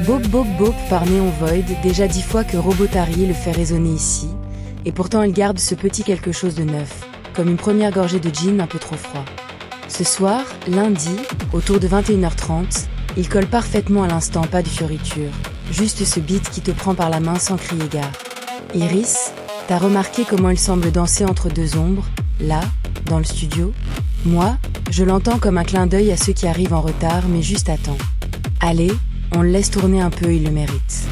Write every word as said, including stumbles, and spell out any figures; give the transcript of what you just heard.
Bop Bop Bop par Neon Void, déjà dix fois que Robotari le fait résonner ici, et pourtant il garde ce petit quelque chose de neuf, comme une première gorgée de gin un peu trop froid. Ce soir, lundi, autour de vingt et une heures trente, il colle parfaitement à l'instant, pas de fioritures, juste ce beat qui te prend par la main sans crier gare. Iris, t'as remarqué comment il semble danser entre deux ombres, là, dans le studio? Moi, je l'entends comme un clin d'œil à ceux qui arrivent en retard mais juste à temps. Allez, on le laisse tourner un peu, il le mérite.